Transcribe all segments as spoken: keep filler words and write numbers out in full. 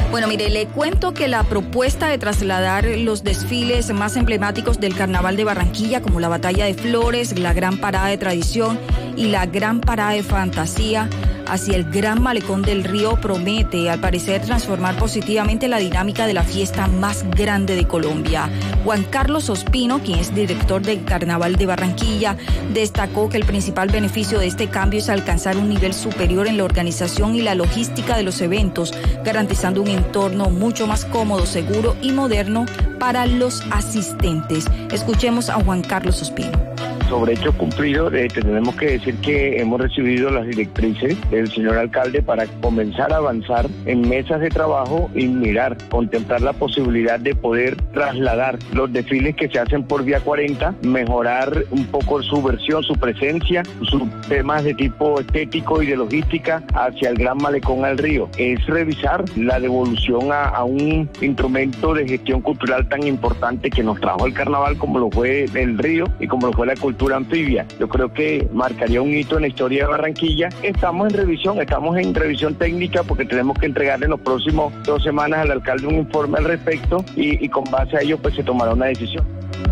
Bueno, mire, le cuento que la propuesta de trasladar los desfiles más emblemáticos del Carnaval de Barranquilla, como la Batalla de Flores, la Gran Parada de Tradición y la Gran Parada de Fantasía, hacia el Gran Malecón del Río, promete, al parecer, transformar positivamente la dinámica de la fiesta más grande de Colombia. Juan Carlos Ospino, quien es director del Carnaval de Barranquilla, destacó que el principal beneficio de este cambio es alcanzar un nivel superior en la organización y la logística de los eventos, garantizando un entorno mucho más cómodo, seguro y moderno para los asistentes. Escuchemos a Juan Carlos Ospino. Sobre hecho cumplido, eh, tenemos que decir que hemos recibido las directrices del señor alcalde para comenzar a avanzar en mesas de trabajo y mirar, contemplar la posibilidad de poder trasladar los desfiles que se hacen por Vía cuarenta, mejorar un poco su versión, su presencia, sus temas de tipo estético y de logística hacia el Gran Malecón al Río. Es revisar la devolución a, a un instrumento de gestión cultural tan importante que nos trajo el carnaval como lo fue el río y como lo fue la cultura anfibia. Yo creo que marcaría un hito en la historia de Barranquilla. Estamos en revisión, estamos en revisión técnica porque tenemos que entregarle en los próximos dos semanas al alcalde un informe al respecto y, y con base a ello pues se tomará una decisión.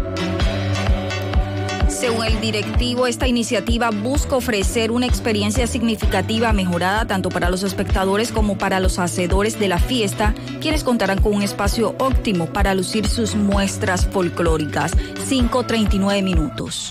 Según el directivo, esta iniciativa busca ofrecer una experiencia significativa mejorada tanto para los espectadores como para los hacedores de la fiesta, quienes contarán con un espacio óptimo para lucir sus muestras folclóricas. cinco treinta y nueve minutos.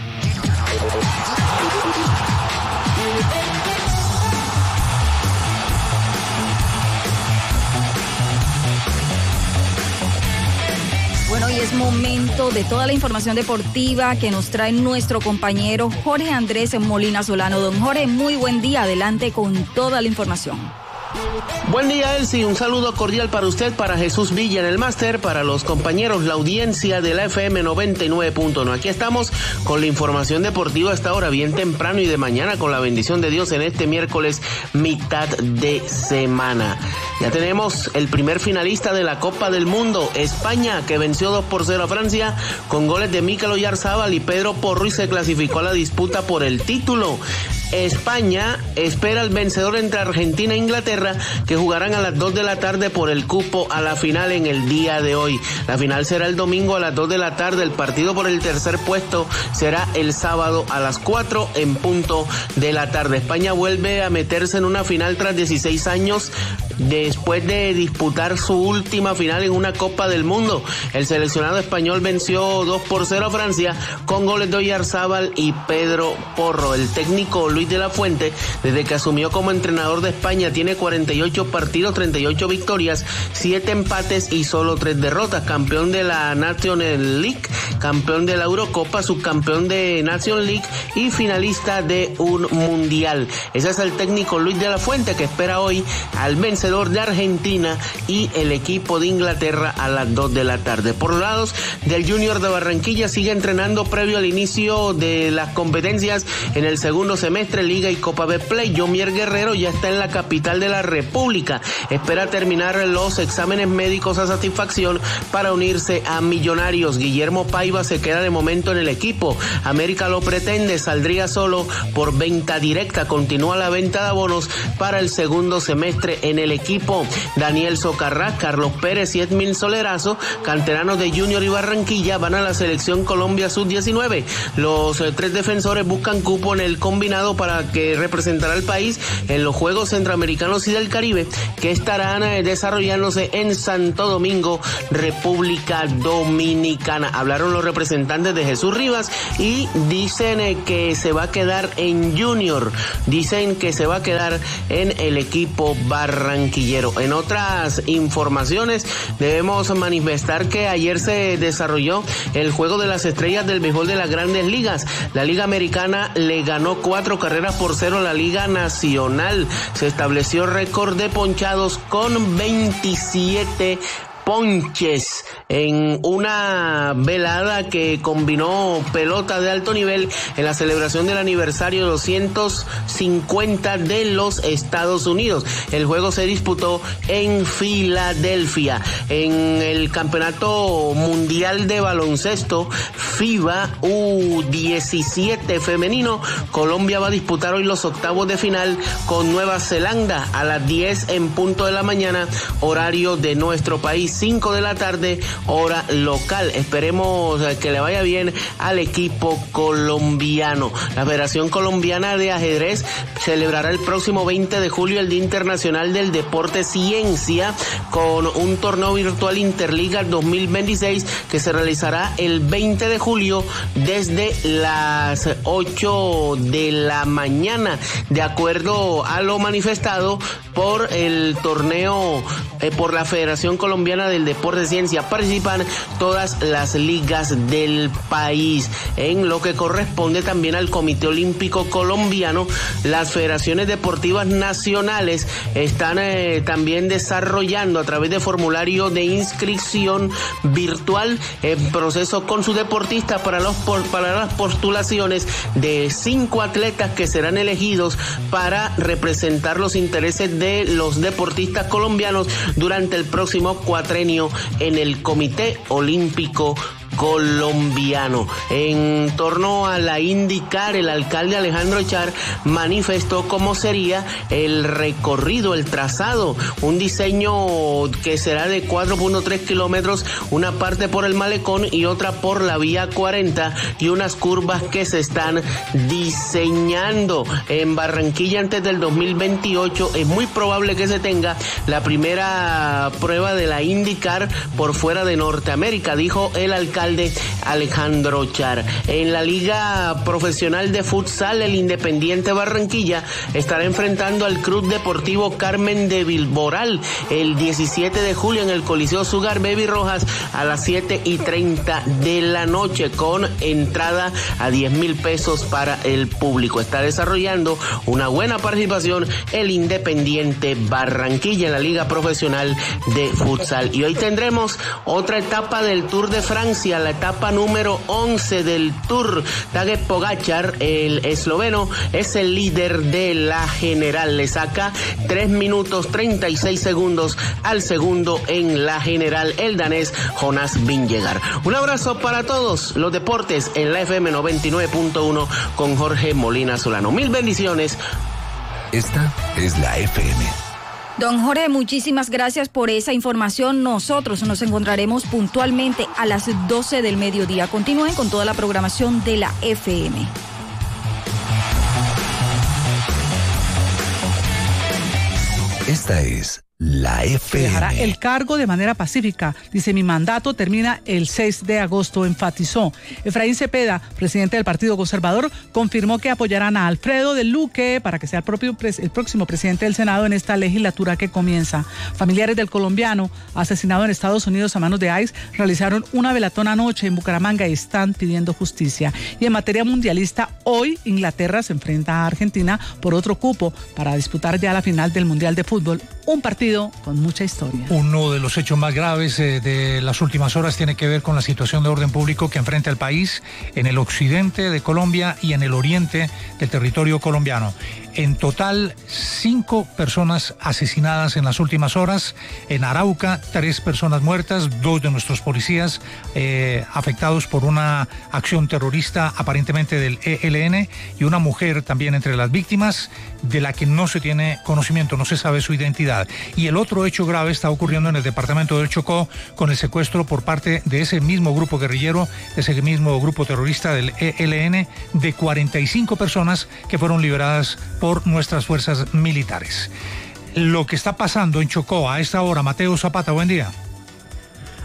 Bueno, y es momento de toda la información deportiva que nos trae nuestro compañero Jorge Andrés Molina Solano. Don Jorge, muy buen día, adelante con toda la información. Buen día, Elsie, un saludo cordial para usted, para Jesús Villa en el máster, para los compañeros, la audiencia de la F M noventa y nueve punto uno. Aquí estamos con la información deportiva a esta hora, bien temprano y de mañana, con la bendición de Dios en este miércoles, mitad de semana. Ya tenemos el primer finalista de la Copa del Mundo, España, que venció dos por cero a Francia con goles de Mikel Oyarzabal y Pedro Porro y se clasificó a la disputa por el título. España espera al vencedor entre Argentina e Inglaterra, que jugarán a las dos de la tarde por el cupo a la final en el día de hoy. La final será el domingo a las dos de la tarde, el partido por el tercer puesto será el sábado a las cuatro en punto de la tarde. España vuelve a meterse en una final tras dieciséis años, después de disputar su última final en una Copa del Mundo. El seleccionado español venció dos por cero a Francia con goles de Oyarzabal y Pedro Porro. El técnico Luis de la Fuente, desde que asumió como entrenador de España, tiene cuarenta y ocho partidos, treinta y ocho victorias, siete empates y solo tres derrotas. Campeón de la National League, campeón de la Eurocopa, subcampeón de National League y finalista de un mundial. Ese es el técnico Luis de la Fuente, que espera hoy al vencedor de Argentina y el equipo de Inglaterra a las dos de la tarde. Por los lados del Junior de Barranquilla, sigue entrenando previo al inicio de las competencias en el segundo semestre, Liga y Copa Betplay. Yomier Guerrero ya está en la capital de la República. Espera terminar los exámenes médicos a satisfacción para unirse a Millonarios. Guillermo Paiva se queda de momento en el equipo. América lo pretende, saldría solo por venta directa. Continúa la venta de abonos para el segundo semestre en el equipo. Daniel Socarrá, Carlos Pérez y Edmil Solerazo, canteranos de Junior y Barranquilla, van a la selección Colombia sub diecinueve. Los eh, tres defensores buscan cupo en el combinado para que representará al país en los Juegos Centroamericanos y del Caribe, que estarán eh, desarrollándose en Santo Domingo, República Dominicana. Hablaron los representantes de Jesús Rivas y dicen eh, que se va a quedar en Junior, dicen que se va a quedar en el equipo barranquillero. En otras informaciones, debemos manifestar que ayer se desarrolló el Juego de las Estrellas del béisbol de las Grandes Ligas. La Liga Americana le ganó cuatro carreras por cero a la Liga Nacional. Se estableció récord de ponchados con veintisiete ponches en una velada que combinó pelota de alto nivel en la celebración del aniversario doscientos cincuenta de los Estados Unidos. El juego se disputó en Filadelfia. En el Campeonato Mundial de Baloncesto FIBA U diecisiete femenino, Colombia va a disputar hoy los octavos de final con Nueva Zelanda a las diez en punto de la mañana, horario de nuestro país, cinco de la tarde, hora local. Esperemos que le vaya bien al equipo colombiano. La Federación Colombiana de Ajedrez celebrará el próximo veinte de julio el Día Internacional del Deporte Ciencia con un torneo virtual Interliga dos mil veintiséis que se realizará el veinte de julio desde las ocho de la mañana, de acuerdo a lo manifestado por el torneo, eh, por la Federación Colombiana del Deporte Ciencia. Participan todas las ligas del país. En lo que corresponde también al Comité Olímpico Colombiano, las federaciones deportivas nacionales están eh, también desarrollando a través de formulario de inscripción virtual en proceso con sus deportistas para, los, para las postulaciones de cinco atletas que serán elegidos para representar los intereses de los deportistas colombianos durante el próximo cuatrenio en el Comité Olímpico colombiano. En torno a la IndyCar, el alcalde Alejandro Char manifestó cómo sería el recorrido, el trazado, un diseño que será de cuatro punto tres kilómetros, una parte por el malecón y otra por la vía cuarenta, y unas curvas que se están diseñando en Barranquilla antes del dos mil veintiocho. Es muy probable que se tenga la primera prueba de la IndyCar por fuera de Norteamérica, dijo el alcalde Alejandro Char. En la Liga Profesional de Futsal, el Independiente Barranquilla estará enfrentando al Club Deportivo Carmen de Bilboral el diecisiete de julio en el Coliseo Sugar Baby Rojas a las siete y treinta de la noche, con entrada a diez mil pesos para el público. Está desarrollando una buena participación el Independiente Barranquilla en la Liga Profesional de Futsal. Y hoy tendremos otra etapa del Tour de Francia, la etapa número once del Tour. Tadej Pogačar, el esloveno, es el líder de la general. Le saca tres minutos treinta y seis segundos al segundo en la general, el danés Jonas Vingegaard. Un abrazo para todos los deportes en la F M noventa y nueve punto uno con Jorge Molina Solano. Mil bendiciones. Esta es la F M. Don Jorge, muchísimas gracias por esa información. Nosotros nos encontraremos puntualmente a las doce del mediodía. Continúen con toda la programación de la F M. Esta es la F M. Dejará el cargo de manera pacífica. Dice, mi mandato termina el seis de agosto, enfatizó. Efraín Cepeda, presidente del Partido Conservador, confirmó que apoyarán a Alfredo del Luque para que sea el, propio, el próximo presidente del Senado en esta legislatura que comienza. Familiares del colombiano asesinado en Estados Unidos a manos de ICE realizaron una velatón anoche en Bucaramanga y están pidiendo justicia. Y en materia mundialista, hoy Inglaterra se enfrenta a Argentina por otro cupo para disputar ya la final del Mundial de Fútbol. Un partido con mucha historia. Uno de los hechos más graves eh, de las últimas horas tiene que ver con la situación de orden público que enfrenta el país en el occidente de Colombia y en el oriente del territorio colombiano. En total, cinco personas asesinadas en las últimas horas. En Arauca, tres personas muertas, dos de nuestros policías eh, afectados por una acción terrorista aparentemente del E L N, y una mujer también entre las víctimas de la que no se tiene conocimiento, no se sabe su identidad. Y el otro hecho grave está ocurriendo en el departamento del Chocó con el secuestro por parte de ese mismo grupo guerrillero, ese mismo grupo terrorista del E L N, de cuarenta y cinco personas que fueron liberadas por nuestras fuerzas militares. Lo que está pasando en Chocó a esta hora, Mateo Zapata, buen día.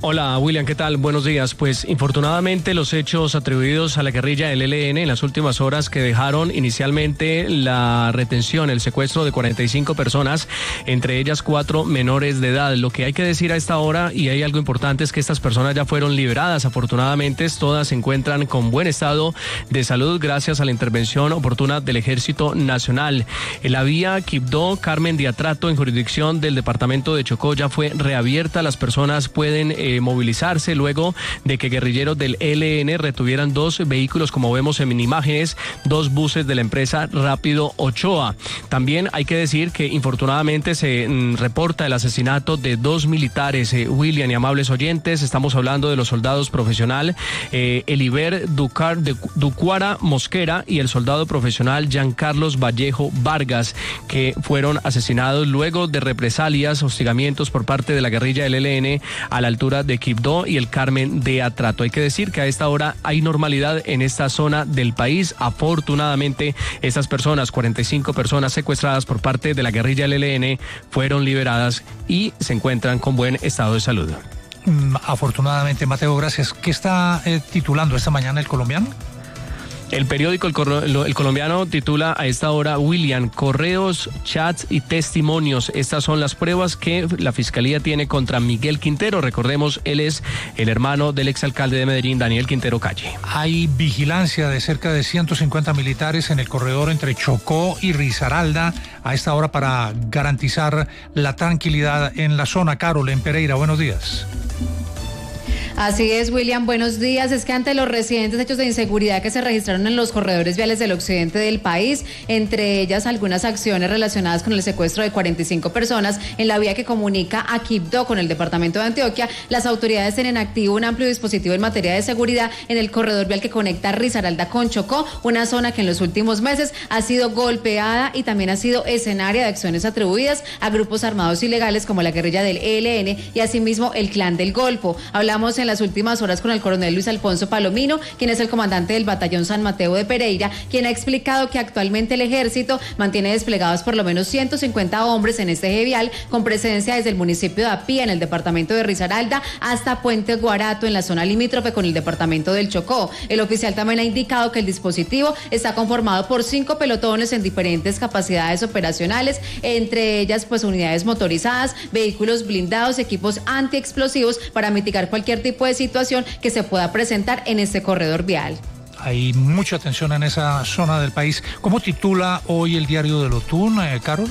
Hola William, ¿qué tal? Buenos días. Pues infortunadamente los hechos atribuidos a la guerrilla del E L N en las últimas horas que dejaron inicialmente la retención, el secuestro de cuarenta y cinco personas, entre ellas cuatro menores de edad. Lo que hay que decir a esta hora, y hay algo importante, es que estas personas ya fueron liberadas. Afortunadamente todas se encuentran con buen estado de salud gracias a la intervención oportuna del Ejército Nacional. La vía Quibdó Carmen de Atrato en jurisdicción del departamento de Chocó ya fue reabierta. Las personas pueden eh, movilizarse luego de que guerrilleros del E L N retuvieran dos vehículos, como vemos en imágenes, dos buses de la empresa Rápido Ochoa. También hay que decir que infortunadamente se mm, reporta el asesinato de dos militares, eh, William y amables oyentes. Estamos hablando de los soldados profesional eh, Eliber Ducar, de, Ducuara Mosquera y el soldado profesional Giancarlos Vallejo Vargas, que fueron asesinados luego de represalias, hostigamientos por parte de la guerrilla del E L N a la altura de Quibdó y el Carmen de Atrato. Hay que decir que a esta hora hay normalidad en esta zona del país. Afortunadamente, estas personas, cuarenta y cinco personas secuestradas por parte de la guerrilla del E L N, fueron liberadas y se encuentran con buen estado de salud. Afortunadamente, Mateo, gracias. ¿Qué está eh, titulando esta mañana el colombiano? El periódico El, Cor- el Colombiano titula a esta hora: William, correos, chats y testimonios. Estas son las pruebas que la Fiscalía tiene contra Miguel Quintero. Recordemos, él es el hermano del exalcalde de Medellín, Daniel Quintero Calle. Hay vigilancia de cerca de ciento cincuenta militares en el corredor entre Chocó y Risaralda a esta hora para garantizar la tranquilidad en la zona. Carol, en Pereira, buenos días. Así es, William, buenos días. Es que ante los recientes hechos de inseguridad que se registraron en los corredores viales del occidente del país, entre ellas algunas acciones relacionadas con el secuestro de cuarenta y cinco personas en la vía que comunica a Quibdó con el departamento de Antioquia, las autoridades tienen activo un amplio dispositivo en materia de seguridad en el corredor vial que conecta Risaralda con Chocó, una zona que en los últimos meses ha sido golpeada y también ha sido escenario de acciones atribuidas a grupos armados ilegales como la guerrilla del E L N y asimismo el Clan del Golfo. Hablamos en en las últimas horas con el coronel Luis Alfonso Palomino, quien es el comandante del batallón San Mateo de Pereira, quien ha explicado que actualmente el ejército mantiene desplegados por lo menos ciento cincuenta hombres en este eje vial, con presencia desde el municipio de Apía en el departamento de Risaralda hasta Puente Guarato en la zona limítrofe con el departamento del Chocó. El oficial también ha indicado que el dispositivo está conformado por cinco pelotones en diferentes capacidades operacionales, entre ellas pues unidades motorizadas, vehículos blindados, equipos antiexplosivos para mitigar cualquier tipo de situación que se pueda presentar en este corredor vial. Hay mucha tensión en esa zona del país. ¿Cómo titula hoy el diario de Lotún, eh, Carol?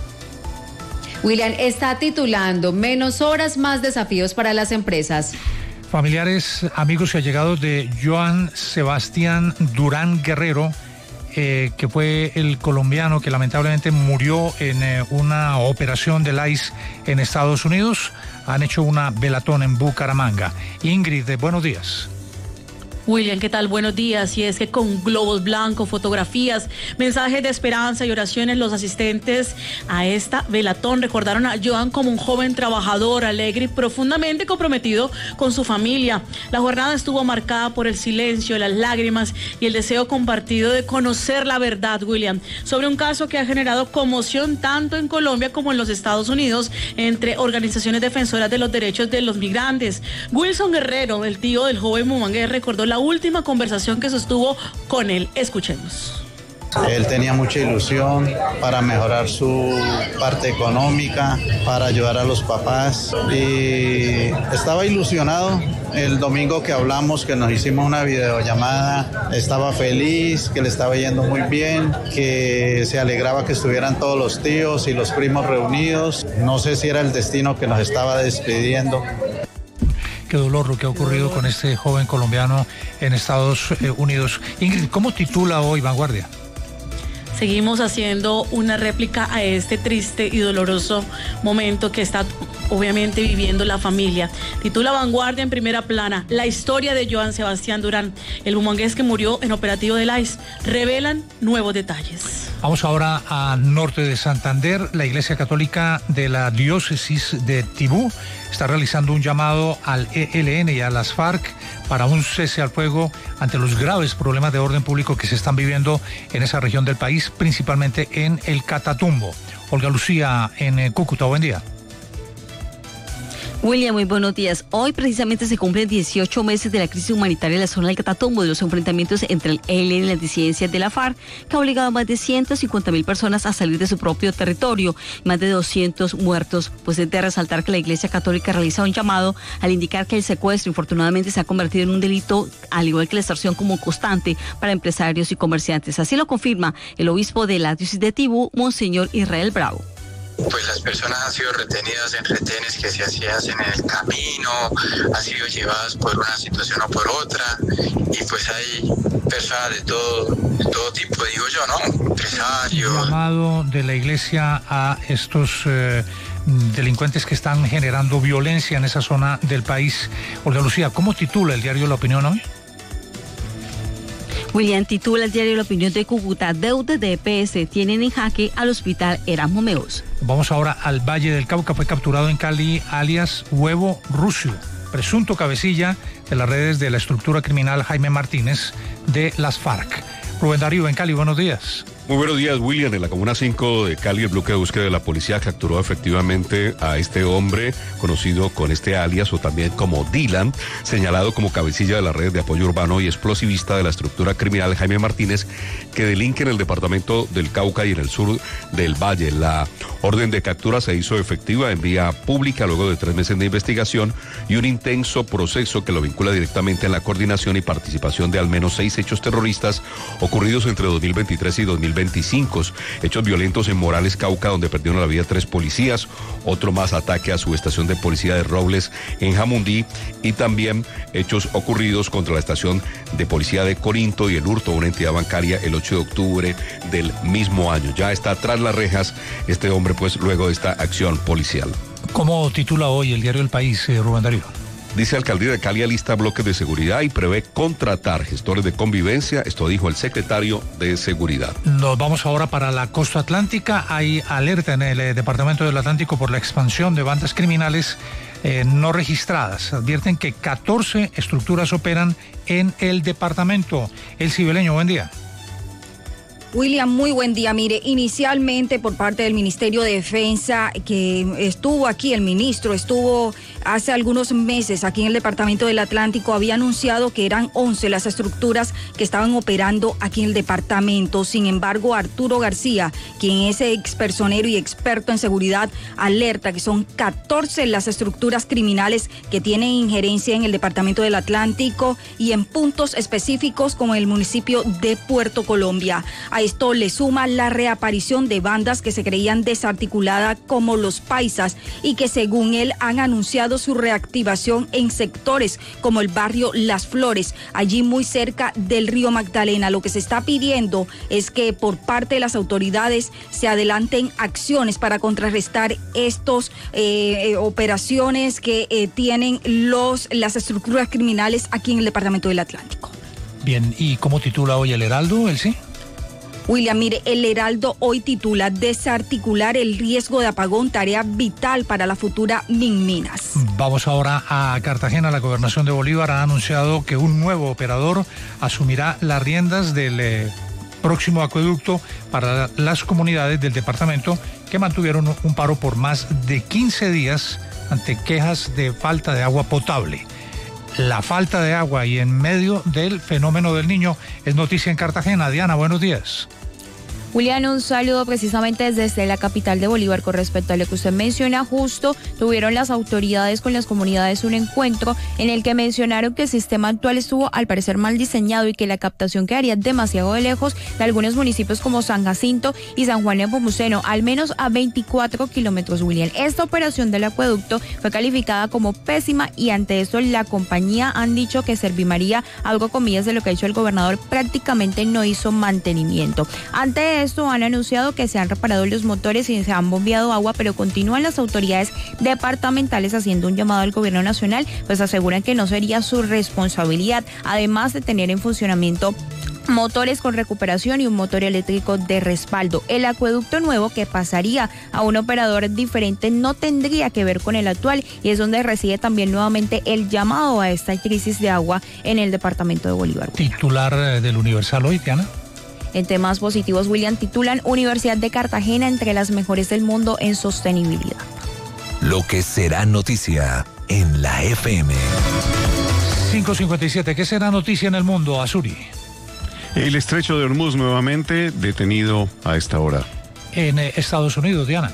William, está titulando Menos horas, más desafíos para las empresas. Familiares, amigos y allegados de Joan Sebastián Durán Guerrero, eh, que fue el colombiano que lamentablemente murió en eh, una operación del I C E en Estados Unidos, han hecho una velatón en Bucaramanga. Ingrid, buenos días. William, ¿qué tal? Buenos días. Y es que con globos blancos, fotografías, mensajes de esperanza y oraciones, los asistentes a esta velatón recordaron a Joan como un joven trabajador, alegre y profundamente comprometido con su familia. La jornada estuvo marcada por el silencio, las lágrimas y el deseo compartido de conocer la verdad, William, sobre un caso que ha generado conmoción tanto en Colombia como en los Estados Unidos entre organizaciones defensoras de los derechos de los migrantes. Wilson Guerrero, el tío del joven Mumangué, recordó la última conversación que sostuvo con él. Escuchemos. Él tenía mucha ilusión para mejorar su parte económica, para ayudar a los papás y estaba ilusionado. El domingo que hablamos, que nos hicimos una videollamada, estaba feliz, que le estaba yendo muy bien, que se alegraba que estuvieran todos los tíos y los primos reunidos. No sé si era el destino que nos estaba despidiendo. Qué dolor lo que ha ocurrido con este joven colombiano en Estados Unidos. Ingrid, ¿cómo titula hoy Vanguardia? Seguimos haciendo una réplica a este triste y doloroso momento que está obviamente viviendo la familia. Titula Vanguardia en primera plana: la historia de Joan Sebastián Durán, el bumangués que murió en operativo del I C E. Revelan nuevos detalles. Vamos ahora al norte de Santander. La Iglesia Católica de la diócesis de Tibú está realizando un llamado al E L N y a las FARC para un cese al fuego ante los graves problemas de orden público que se están viviendo en esa región del país, principalmente en el Catatumbo. Olga Lucía, en Cúcuta, buen día. William, muy buenos días. Hoy precisamente se cumplen dieciocho meses de la crisis humanitaria en la zona del Catatumbo, de los enfrentamientos entre el E L N y las disidencias de la FARC, que ha obligado a más de ciento cincuenta mil personas a salir de su propio territorio, más de doscientos muertos. Pues es de resaltar que la Iglesia Católica realiza un llamado al indicar que el secuestro, infortunadamente, se ha convertido en un delito, al igual que la extorsión, como constante para empresarios y comerciantes. Así lo confirma el obispo de la diócesis de Tibú, Monseñor Israel Bravo. Pues las personas han sido retenidas en retenes que se hacían en el camino, han sido llevadas por una situación o por otra, y pues hay personas de todo, de todo tipo, digo yo, ¿no? Empresarios. El llamado de la Iglesia a estos eh, delincuentes que están generando violencia en esa zona del país. Olga Lucía, ¿cómo titula el diario La Opinión hoy? William, titula el diario La Opinión de Cúcuta: deudas de E P S tienen en jaque al hospital Erasmo Meos. Vamos ahora al Valle del Cauca. Fue capturado en Cali alias Huevo Rucio, presunto cabecilla de las redes de la estructura criminal Jaime Martínez de las FARC. Rubén Darío en Cali, buenos días. Muy buenos días, William. En la Comuna cinco de Cali, el bloque de búsqueda de la policía capturó efectivamente a este hombre conocido con este alias o también como Dylan, señalado como cabecilla de la red de apoyo urbano y explosivista de la estructura criminal Jaime Martínez, que delinque en el departamento del Cauca y en el sur del Valle. La orden de captura se hizo efectiva en vía pública luego de tres meses de investigación y un intenso proceso que lo vincula directamente en la coordinación y participación de al menos seis hechos terroristas ocurridos entre dos mil veintitrés y dos mil veinticinco, hechos violentos en Morales, Cauca, donde perdieron la vida tres policías, otro más ataque a su estación de policía de Robles en Jamundí, y también hechos ocurridos contra la estación de policía de Corinto y el hurto a una entidad bancaria el ocho de octubre del mismo año. Ya está tras las rejas este hombre, pues luego de esta acción policial. ¿Cómo titula hoy el diario El País, eh, Rubén Darío? Dice Alcaldía de Cali alista bloques de seguridad y prevé contratar gestores de convivencia. Esto dijo el secretario de Seguridad. Nos vamos ahora para la costa atlántica. Hay alerta en el eh, departamento del Atlántico por la expansión de bandas criminales eh, no registradas. Advierten que catorce estructuras operan en el departamento. El Cibeleño, buen día. William, muy buen día. Mire, inicialmente por parte del Ministerio de Defensa, que estuvo aquí, el ministro estuvo hace algunos meses aquí en el Departamento del Atlántico, había anunciado que eran once las estructuras que estaban operando aquí en el departamento. Sin embargo, Arturo García, quien es expersonero y experto en seguridad, alerta que son catorce las estructuras criminales que tienen injerencia en el Departamento del Atlántico y en puntos específicos como el municipio de Puerto Colombia. A esto le suma la reaparición de bandas que se creían desarticuladas como los paisas y que según él han anunciado su reactivación en sectores como el barrio Las Flores, allí muy cerca del río Magdalena. Lo que se está pidiendo es que por parte de las autoridades se adelanten acciones para contrarrestar estos eh, operaciones que eh, tienen los, las estructuras criminales aquí en el Departamento del Atlántico. Bien, ¿y cómo titula hoy el Heraldo, Elsie? William, mire, el Heraldo hoy titula: desarticular el riesgo de apagón, tarea vital para la futura Minminas. Vamos ahora a Cartagena. La Gobernación de Bolívar ha anunciado que un nuevo operador asumirá las riendas del eh, próximo acueducto para las comunidades del departamento que mantuvieron un paro por más de quince días ante quejas de falta de agua potable. La falta de agua y en medio del fenómeno del Niño es noticia en Cartagena. Diana, buenos días. Julián, un saludo precisamente desde la capital de Bolívar. Con respecto a lo que usted menciona, justo tuvieron las autoridades con las comunidades un encuentro en el que mencionaron que el sistema actual estuvo al parecer mal diseñado y que la captación quedaría demasiado de lejos de algunos municipios como San Jacinto y San Juan de Nepomuceno, al menos a veinticuatro kilómetros, William. Esta operación del acueducto fue calificada como pésima y ante esto la compañía han dicho que Servimaría, algo comillas de lo que ha dicho el gobernador, prácticamente no hizo mantenimiento. Ante esto han anunciado que se han reparado los motores y se han bombeado agua, pero continúan las autoridades departamentales haciendo un llamado al gobierno nacional, pues aseguran que no sería su responsabilidad, además de tener en funcionamiento motores con recuperación y un motor eléctrico de respaldo. El acueducto nuevo que pasaría a un operador diferente no tendría que ver con el actual y es donde reside también nuevamente el llamado a esta crisis de agua en el departamento de Bolívar. Titular del Universal hoy, Diana. En temas positivos, William, titulan: Universidad de Cartagena entre las mejores del mundo en sostenibilidad. Lo que será noticia. en la F M. cinco cincuenta y siete, ¿qué será noticia en el mundo, Azuri? El estrecho de Hormuz nuevamente detenido a esta hora. En eh, Estados Unidos, Diana.